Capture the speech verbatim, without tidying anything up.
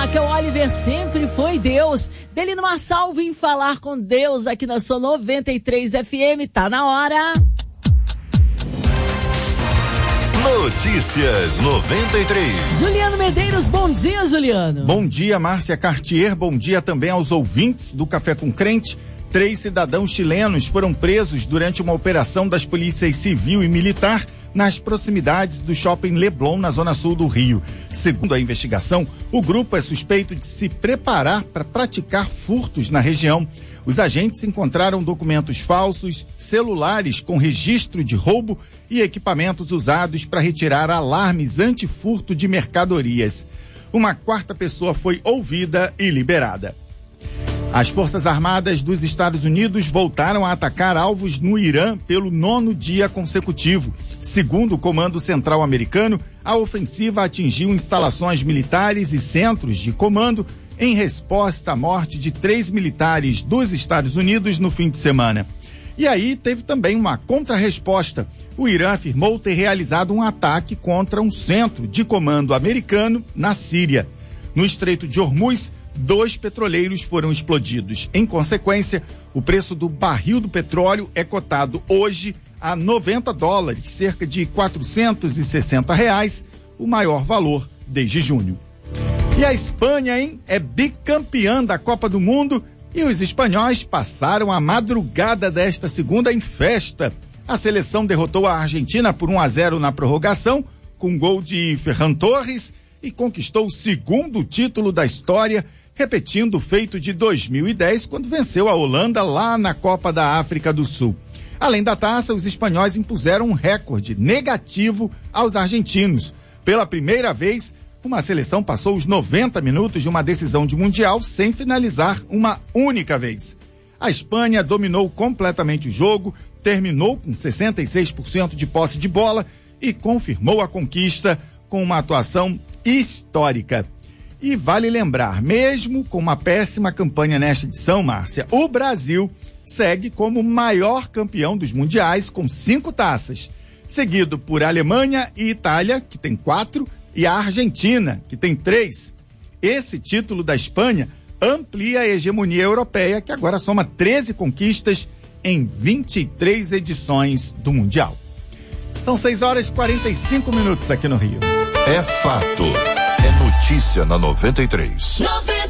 Michael Oliver sempre foi Deus. Dele numa salva em Falar com Deus aqui na sua noventa e três F M. Tá na hora. Notícias noventa e três. Juliano Medeiros, bom dia, Juliano. Bom dia, Márcia Cartier. Bom dia também aos ouvintes do Café com Crente. Três cidadãos chilenos foram presos durante uma operação das polícias civil e militar nas proximidades do shopping Leblon, na zona sul do Rio. Segundo a investigação, o grupo é suspeito de se preparar para praticar furtos na região. Os agentes encontraram documentos falsos, celulares com registro de roubo e equipamentos usados para retirar alarmes antifurto de mercadorias. Uma quarta pessoa foi ouvida e liberada. As Forças Armadas dos Estados Unidos voltaram a atacar alvos no Irã pelo nono dia consecutivo. Segundo o Comando Central Americano, a ofensiva atingiu instalações militares e centros de comando em resposta à morte de três militares dos Estados Unidos no fim de semana. E aí teve também uma contrarresposta. O Irã afirmou ter realizado um ataque contra um centro de comando americano na Síria. No Estreito de Hormuz, dois petroleiros foram explodidos. Em consequência, o preço do barril do petróleo é cotado hoje a noventa dólares, cerca de quatrocentos e sessenta reais, o maior valor desde junho. E a Espanha, hein, é bicampeã da Copa do Mundo e os espanhóis passaram a madrugada desta segunda em festa. A seleção derrotou a Argentina por um a zero na prorrogação, com gol de Ferran Torres, e conquistou o segundo título da história, repetindo o feito de dois mil e dez, quando venceu a Holanda lá na Copa da África do Sul. Além da taça, os espanhóis impuseram um recorde negativo aos argentinos. Pela primeira vez, uma seleção passou os noventa minutos de uma decisão de mundial sem finalizar uma única vez. A Espanha dominou completamente o jogo, terminou com sessenta e seis por cento de posse de bola e confirmou a conquista com uma atuação histórica. E vale lembrar, mesmo com uma péssima campanha nesta edição, Márcia, o Brasil segue como o maior campeão dos mundiais com cinco taças, seguido por Alemanha e Itália, que tem quatro, e a Argentina, que tem três. Esse título da Espanha amplia a hegemonia europeia, que agora soma treze conquistas em vinte e três edições do Mundial. São seis horas e quarenta e cinco minutos aqui no Rio. É fato. É notícia na noventa e três.